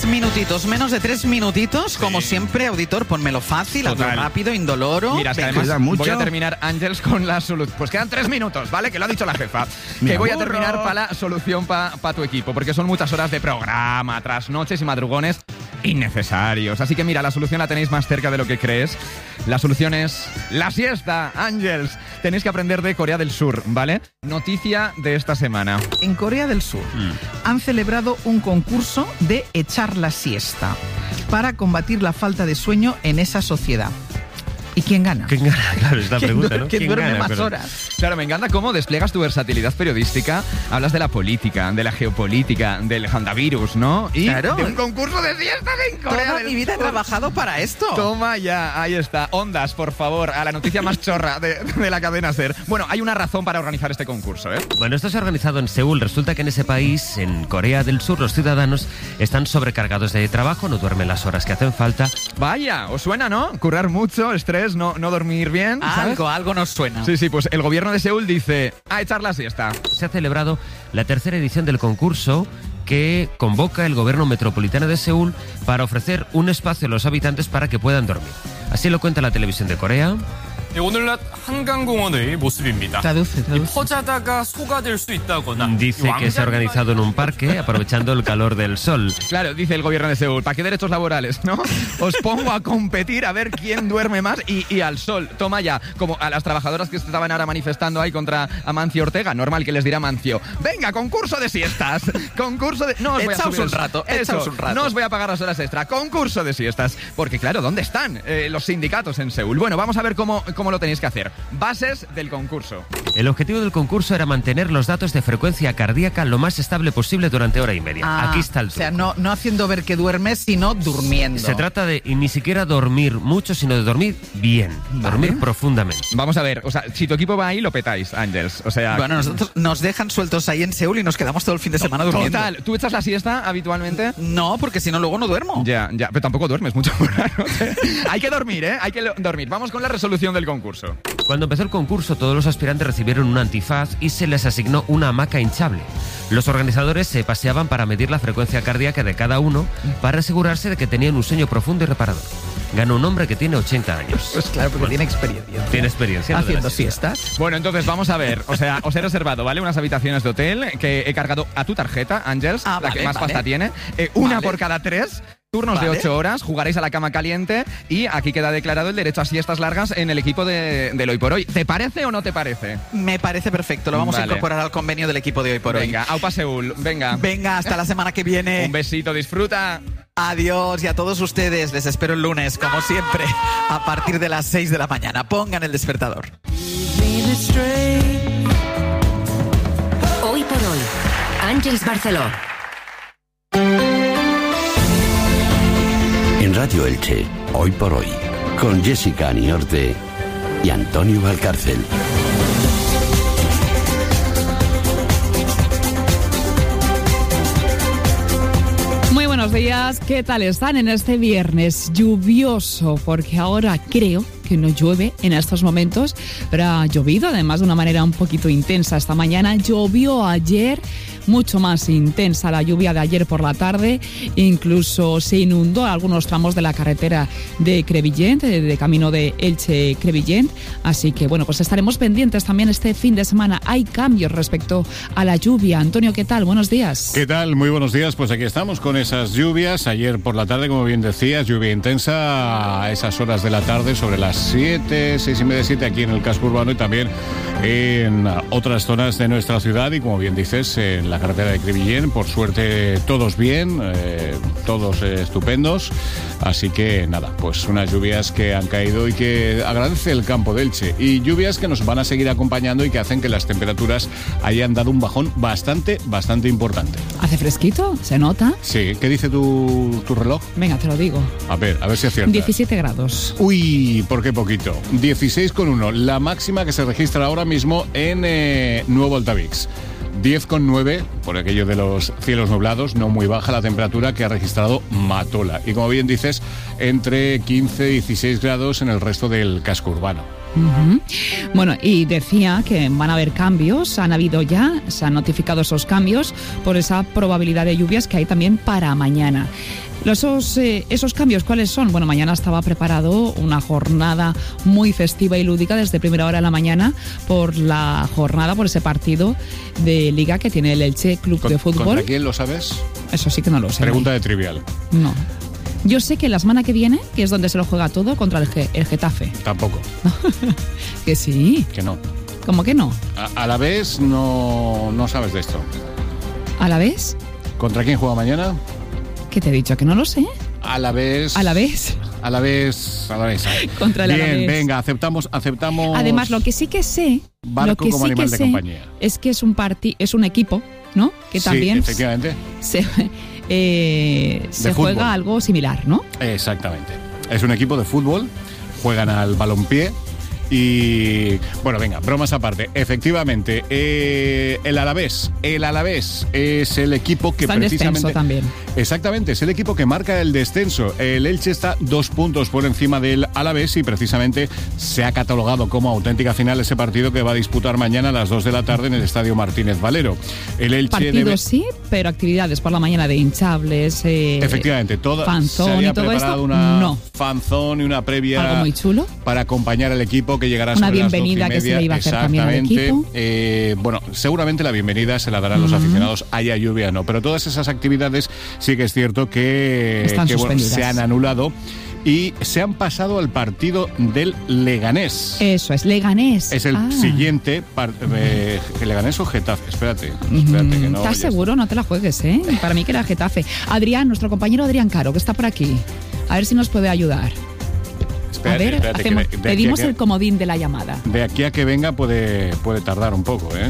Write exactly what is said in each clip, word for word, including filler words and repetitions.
minutitos, menos de tres minutitos, como sí. siempre, auditor, ponmelo fácil, hazlo rápido, indoloro. Mira, es que además voy a terminar, Ángels, con la solución. Pues quedan tres minutos, ¿vale? Que lo ha dicho la jefa. Me que voy aburro. a terminar para la solución para pa tu equipo, porque son muchas horas de programa, trasnoches y madrugones innecesarios. Así que mira, la solución la tenéis más cerca de lo que crees. La solución es la siesta, Ángels. Tenéis que aprender de Corea del Sur, ¿vale? Noticia de esta semana. En Corea del Sur mm. han celebrado un concurso de echar la siesta para combatir la falta de sueño en esa sociedad. ¿Y quién gana? ¿Quién gana? Claro, es la pregunta, ¿no? ¿Quién, ¿Quién duerme gana, más pero... horas? Claro, me encanta cómo despliegas tu versatilidad periodística. Hablas de la política, de la geopolítica, del handavirus, ¿no? Y claro. de un concurso de siesta en Corea Toda del mi vida he Sur. trabajado para esto. Toma ya, ahí está. Ondas, por favor, a la noticia más chorra de, de la cadena SER. Bueno, hay una razón para organizar este concurso, ¿eh? Bueno, esto se ha organizado en Seúl. Resulta que en ese país, en Corea del Sur, los ciudadanos están sobrecargados de trabajo, no duermen las horas que hacen falta. Vaya, ¿os suena, no? Currar mucho, estrés, no, no dormir bien, ¿sabes? Algo, algo nos suena. Sí, sí, pues el gobierno de Seúl dice a echar la siesta. Se ha celebrado la tercera edición del concurso que convoca el gobierno metropolitano de Seúl para ofrecer un espacio a los habitantes para que puedan dormir. Así lo cuenta la televisión de Corea. 오늘날 한강공원의 모습입니다. Traduce, traduce. 퍼자다가 소가 될 수 있다거나. Dice que se ha organizado en un parque aprovechando el calor del sol. Claro, dice el gobierno de Seúl, ¿para qué derechos laborales, no? Os pongo a competir a ver quién duerme más y, y al sol. Toma ya, como a las trabajadoras que estaban ahora manifestando ahí contra Amancio Ortega, normal que les dirá Amancio, venga, concurso de siestas, concurso de... No os voy a subir un rato, Eso, un rato. No os voy a pagar las horas extra, concurso de siestas. Porque claro, ¿dónde están eh, los sindicatos en Seúl? Bueno, vamos a ver cómo... cómo lo tenéis que hacer. Bases del concurso. El objetivo del concurso era mantener los datos de frecuencia cardíaca lo más estable posible durante hora y media. Ah, Aquí está el truco. O sea, no, no haciendo ver que duermes, sino durmiendo. Se trata de ni siquiera dormir mucho, sino de dormir bien, ¿Vale? dormir profundamente. Vamos a ver, o sea, si tu equipo va ahí, lo petáis, Ángels. O sea... Bueno, nosotros nos dejan sueltos ahí en Seúl y nos quedamos todo el fin de semana durmiendo. Total, ¿tú echas la siesta habitualmente? No, porque si no, luego no duermo. Ya, ya, pero tampoco duermes mucho. Hay que dormir, ¿eh? Hay que lo- dormir. Vamos con la resolución del concurso. Cuando empezó el concurso, todos los aspirantes recibieron un antifaz y se les asignó una hamaca hinchable. Los organizadores se paseaban para medir la frecuencia cardíaca de cada uno para asegurarse de que tenían un sueño profundo y reparador. Ganó un hombre que tiene ochenta años. Pues claro, porque tiene experiencia. Tiene experiencia. Haciendo siesta. siestas. Bueno, entonces vamos a ver. O sea, os he reservado, ¿vale? Unas habitaciones de hotel que he cargado a tu tarjeta, Ángels, Ah, la vale, que más vale. pasta tiene. Eh, una Vale. por cada tres. Turnos Vale. de ocho horas, jugaréis a la cama caliente y aquí queda declarado el derecho a siestas largas en el equipo de, del Hoy por Hoy. ¿Te parece o no te parece? Me parece perfecto. Lo vamos Vale. a incorporar al convenio del equipo de Hoy por Venga, Aupa Seúl, venga. Hoy. Venga, hasta la semana que viene. Un besito, disfruta. Adiós, y a todos ustedes les espero el lunes, como siempre, a partir de las seis de la mañana. Pongan el despertador. Hoy por hoy, Ángels Barceló. En Radio Elche, Hoy por Hoy, con Jessica Aniorte y Antonio Valcárcel. Muy buenos días, ¿qué tal están en este viernes lluvioso? Porque ahora creo que no llueve en estos momentos, pero ha llovido además de una manera un poquito intensa esta mañana. Llovió ayer, mucho más intensa la lluvia de ayer por la tarde, incluso se inundó algunos tramos de la carretera de Crevillent, de, de camino de Elche-Crevillent, así que bueno, pues estaremos pendientes también este fin de semana. Hay cambios respecto a la lluvia. Antonio, ¿qué tal? Buenos días. ¿Qué tal? Muy buenos días. Pues aquí estamos con esas lluvias. Ayer por la tarde, como bien decías, lluvia intensa a esas horas de la tarde, sobre las siete, seis y media, siete aquí en el casco urbano y también en otras zonas de nuestra ciudad y, como bien dices, en la carretera de Crevillent. Por suerte todos bien, eh, todos eh, estupendos, así que nada, pues unas lluvias que han caído y que agradece el campo de Elche, y lluvias que nos van a seguir acompañando y que hacen que las temperaturas hayan dado un bajón bastante, bastante importante. ¿Hace fresquito? ¿Se nota? Sí, ¿qué dice tu, tu reloj? Venga, te lo digo. A ver, a ver si acierta. diecisiete grados. Uy, ¿por qué poquito? dieciséis coma uno, la máxima que se registra ahora mismo en eh, Nuevo Altavix. diez coma nueve, por aquello de los cielos nublados, no muy baja la temperatura que ha registrado Matola. Y como bien dices, entre quince y dieciséis grados en el resto del casco urbano. Uh-huh. Bueno, y decía que van a haber cambios, han habido ya, se han notificado esos cambios por esa probabilidad de lluvias que hay también para mañana. Esos, eh, esos cambios, ¿cuáles son? Bueno, mañana estaba preparado una jornada muy festiva y lúdica desde primera hora de la mañana por la jornada, por ese partido de Liga que tiene el Elche Club Con, de Fútbol. ¿Contra quién lo sabes? Eso sí que no lo sé. Pregunta de trivial. No. Yo sé que la semana que viene, que es donde se lo juega todo, contra el, G, el Getafe. Tampoco. Que sí. Que no. ¿Cómo que no? A, a la vez no, no sabes de esto. ¿A la vez? ¿Contra quién juega mañana? ¿Qué te he dicho? ¿Que no lo sé? A la vez. ¿A la vez? A la vez. A la vez. Contra el Bien, Alavés. venga, aceptamos, aceptamos. Además, lo que sí que sé, Barco lo que como sí animal que de sé compañía. es que es un parti es un equipo, ¿no? Que también sí, efectivamente. se, eh, se fútbol. juega algo similar, ¿no? Exactamente. Es un equipo de fútbol, juegan al balompié. Y bueno, venga, bromas aparte. Efectivamente, eh, el Alavés, el Alavés es el equipo que está en precisamente descenso también. Exactamente, es el equipo que marca el descenso. El Elche está dos puntos por encima del Alavés y precisamente se ha catalogado como auténtica final ese partido que va a disputar mañana a las dos de la tarde en el Estadio Martínez Valero. El Elche Partidos debe... sí, pero actividades por la mañana de hinchables, eh, Efectivamente, toda, fanzón se había y todo preparado esto, una no. fanzón y una previa Algo muy chulo. para acompañar al equipo que llegará Una sobre las doce y bienvenida que se media. le iba a hacer también al Exactamente. equipo. Eh, bueno, seguramente la bienvenida se la darán los aficionados, haya lluvia o no, pero todas esas actividades sí que es cierto que, Están que, bueno, suspendidas. se han anulado y se han pasado al partido del Leganés. Eso es, Leganés. Es el Ah. siguiente par- eh, ¿Leganés o Getafe? Espérate, espérate que no. ¿Estás ya seguro? No te la juegues, ¿eh? Para mí que era Getafe. Adrián, nuestro compañero Adrián Caro, que está por aquí. A ver si nos puede ayudar. Espérate, a ver, espérate, que hacemos- de- de aquí a pedimos que- el comodín de la llamada. De aquí a que venga puede, puede tardar un poco, ¿eh?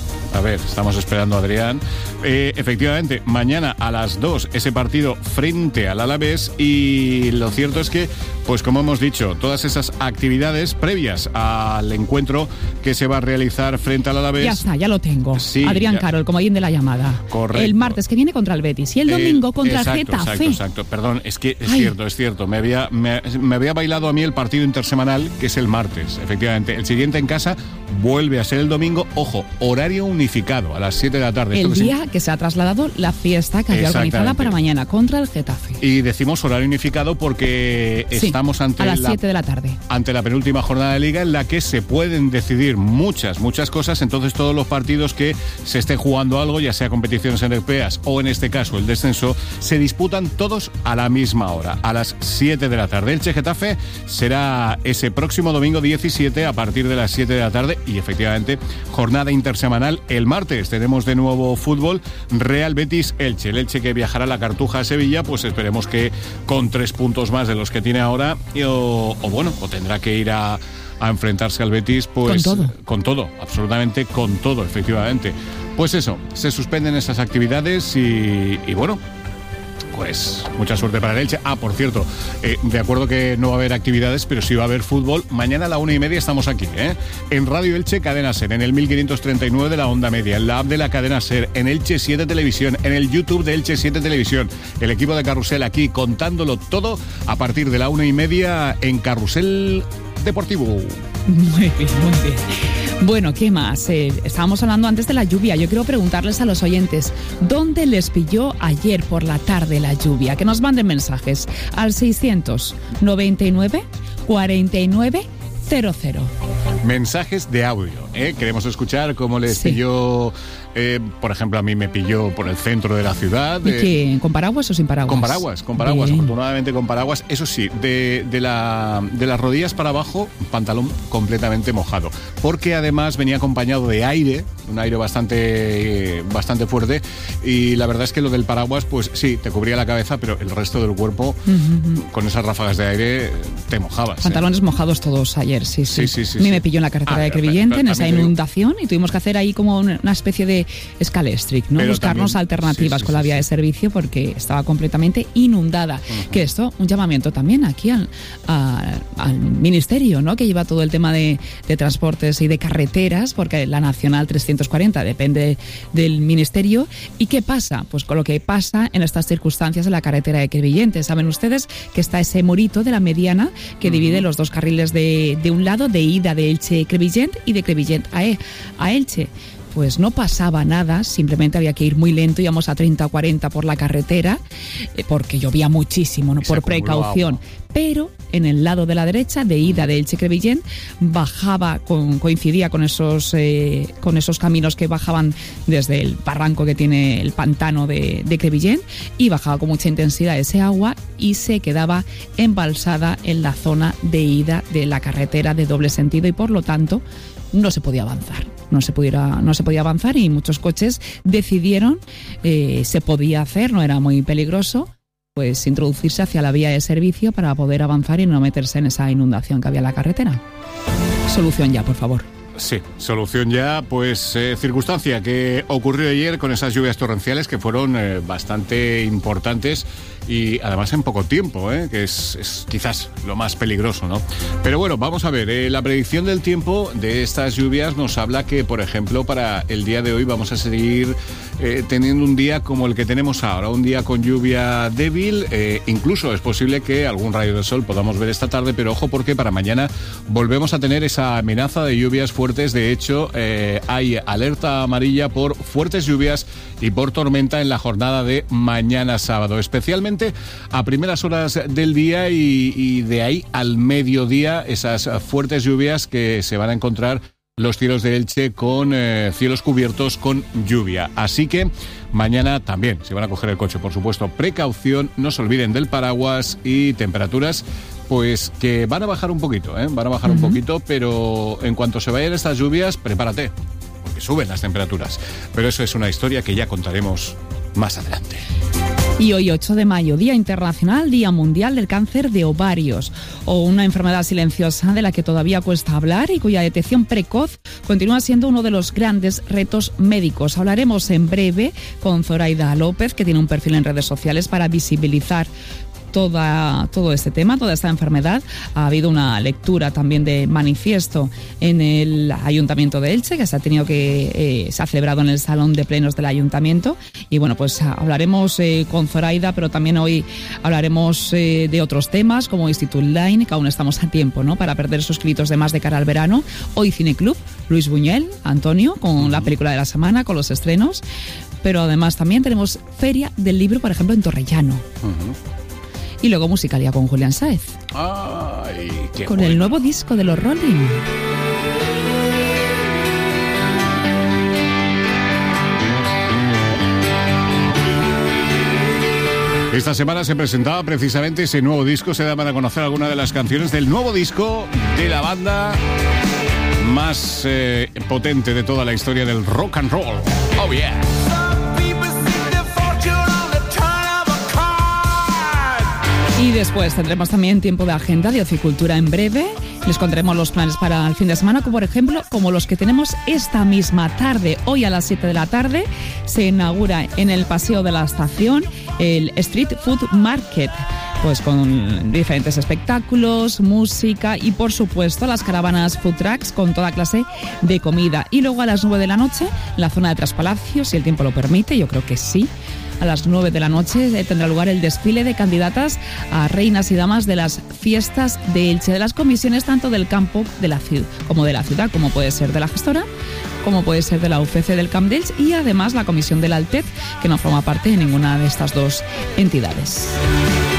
A ver, estamos esperando a Adrián. Eh, efectivamente, mañana a las dos ese partido frente al Alavés y lo cierto es que, pues como hemos dicho, todas esas actividades previas al encuentro que se va a realizar frente al Alavés. Ya está, ya lo tengo. Sí, Adrián ya. Caro, el comodín de la llamada. Correcto. El martes que viene contra el Betis y el domingo Eh, contra exacto, el Getafe. Exacto, exacto. Perdón, es que es Ay. cierto, es cierto. Me había, me, me había bailado a mí el partido intersemanal, que es el martes, efectivamente. El siguiente en casa vuelve a ser el domingo. Ojo, horario unificado, a las siete de la tarde. El Esto que día que se ha trasladado la fiesta que había organizada Exactamente. para mañana contra el Getafe. Y decimos horario unificado porque Sí, estamos ante a las la, siete de la tarde. ante la penúltima jornada de Liga en la que se pueden decidir muchas, muchas cosas. Entonces todos los partidos que se esté jugando algo, ya sea competiciones europeas o en este caso el descenso, se disputan todos a la misma hora, a las siete de la tarde. El Che-Getafe será ese próximo domingo diecisiete a partir de las siete de la tarde y efectivamente jornada intersemanal el martes. Tenemos de nuevo fútbol, Real Betis Elche. El Elche que viajará a la Cartuja a Sevilla, pues esperemos que con tres puntos más de los que tiene ahora y, o, o bueno, o tendrá que ir a, a enfrentarse al Betis pues Con todo. con todo, absolutamente con todo, efectivamente. Pues eso, se suspenden esas actividades y, y bueno, pues mucha suerte para el Elche. Ah, por cierto, eh, de acuerdo que no va a haber actividades, pero sí va a haber fútbol. Mañana a la una y media estamos aquí, ¿eh? En Radio Elche Cadena Ser, en el mil quinientos treinta y nueve de la Onda Media, en la app de la Cadena Ser, en Elche siete Televisión, en el YouTube de Elche siete Televisión. El equipo de Carrusel aquí contándolo todo a partir de la una y media en Carrusel Deportivo. Muy bien, muy bien. Bueno, ¿qué más? Eh, estábamos hablando antes de la lluvia. Yo quiero preguntarles a los oyentes, ¿dónde les pilló ayer por la tarde la lluvia? Que nos manden mensajes al seiscientos noventa y nueve cuarenta y nueve cero cero. Mensajes de audio, ¿eh? Queremos escuchar cómo les Sí. pilló, eh, por ejemplo, a mí me pilló por el centro de la ciudad. ¿Y eh, qué? ¿Con paraguas o sin paraguas? Con paraguas, con paraguas, Bien. afortunadamente con paraguas. Eso sí, de, de, la, de las rodillas para abajo, pantalón completamente mojado. Porque además venía acompañado de aire, un aire bastante, eh, bastante fuerte. Y la verdad es que lo del paraguas, pues sí, te cubría la cabeza, pero el resto del cuerpo, Ujú. con esas ráfagas de aire, te mojabas. ¿eh? Pantalones mojados todos ayer, sí, sí. Sí, sí, sí, A mí sí. me pilló en la carretera Ah, de pero- Crevillente, pero en esa también te digo- inundación, y tuvimos que hacer ahí como una una especie de escalestric, ¿no? Pero Buscarnos también- alternativas sí, sí, con la sí, vía sí. de servicio porque estaba completamente inundada. Que esto, un llamamiento también aquí al, a- al ministerio, ¿no? Que lleva todo el tema de, de transportes y de carreteras, porque la Nacional trescientos cuarenta depende del ministerio. ¿Y qué pasa? Pues con lo que pasa en estas circunstancias en la carretera de Crevillente. Saben ustedes que está ese murito de la mediana que divide los dos carriles de, de un lado, de ida de Elche-Crevillent y de Crevillent a, E- a Elche. pues no pasaba nada, simplemente había que ir muy lento, íbamos a treinta o cuarenta por la carretera, eh, porque llovía muchísimo, ¿no? Por precaución. Agua. Pero en el lado de la derecha, de ida de Elche-Crevillent, bajaba, con, coincidía con esos, eh, con esos caminos que bajaban desde el barranco que tiene el pantano de, de Crevillent, y bajaba con mucha intensidad ese agua y se quedaba embalsada en la zona de ida de la carretera de doble sentido, y por lo tanto no se podía avanzar. No se, pudiera, no se podía avanzar y muchos coches decidieron, eh, se podía hacer, no era muy peligroso, pues introducirse hacia la vía de servicio para poder avanzar y no meterse en esa inundación que había en la carretera. Solución ya, por favor. Sí, solución ya, pues eh, circunstancia que ocurrió ayer con esas lluvias torrenciales que fueron eh, bastante importantes y además en poco tiempo, ¿eh? que es, es quizás lo más peligroso, ¿no? Pero bueno, vamos a ver, eh, la predicción del tiempo de estas lluvias nos habla que, por ejemplo, para el día de hoy vamos a seguir eh, teniendo un día como el que tenemos ahora, un día con lluvia débil, eh, incluso es posible que algún rayo de sol podamos ver esta tarde, pero ojo porque para mañana volvemos a tener esa amenaza de lluvias fuertes. De hecho, eh, hay alerta amarilla por fuertes lluvias y por tormenta en la jornada de mañana sábado, especialmente a primeras horas del día y, y de ahí al mediodía, esas fuertes lluvias que se van a encontrar los cielos de Elche con eh, cielos cubiertos con lluvia. Así que mañana también, si van a coger el coche, por supuesto, precaución, no se olviden del paraguas y temperaturas pues que van a bajar un poquito, ¿eh? van a bajar uh-huh. un poquito, pero en cuanto se vayan estas lluvias, prepárate, porque suben las temperaturas. Pero eso es una historia que ya contaremos más adelante. Y hoy, ocho de mayo, Día Internacional, Día Mundial del Cáncer de Ovarios, o una enfermedad silenciosa de la que todavía cuesta hablar y cuya detección precoz continúa siendo uno de los grandes retos médicos. Hablaremos en breve con Zoraida López, que tiene un perfil en redes sociales para visibilizar Toda, todo este tema, toda esta enfermedad. Ha habido una lectura también de manifiesto en el Ayuntamiento de Elche, que se ha tenido que eh, se ha celebrado en el Salón de Plenos del Ayuntamiento. Y bueno, pues hablaremos eh, con Zoraida, pero también hoy hablaremos eh, de otros temas como Institut Line, que aún estamos a tiempo, ¿no?, para perder esos gritos de más de cara al verano. Hoy Cineclub, Luis Buñuel, Antonio, con la película de la semana, con los estrenos. Pero además también tenemos Feria del Libro, por ejemplo, en Torrellano. Uh-huh. Y luego Musicalia con Julián Sáez. Ay, qué con bueno. El nuevo disco de los Rolling. Esta semana se presentaba precisamente ese nuevo disco. Se daban a conocer algunas de las canciones del nuevo disco de la banda más eh, potente de toda la historia del rock and roll. Oh yeah. Y después tendremos también tiempo de agenda de ocicultura en breve. Les contaremos los planes para el fin de semana, como por ejemplo, como los que tenemos esta misma tarde. Hoy a las siete de la tarde se inaugura en el Paseo de la Estación el Street Food Market, pues con diferentes espectáculos, música y por supuesto las caravanas food trucks con toda clase de comida. Y luego a las nueve de la noche, la zona de Traspalacios, si el tiempo lo permite, yo creo que sí. A las nueve de la noche tendrá lugar el desfile de candidatas a reinas y damas de las fiestas de Elche, de las comisiones tanto del campo de la ciudad como de la ciudad, como puede ser de la gestora, como puede ser de la U F C del Camp d'Elche y además la comisión del Altet, que no forma parte de ninguna de estas dos entidades.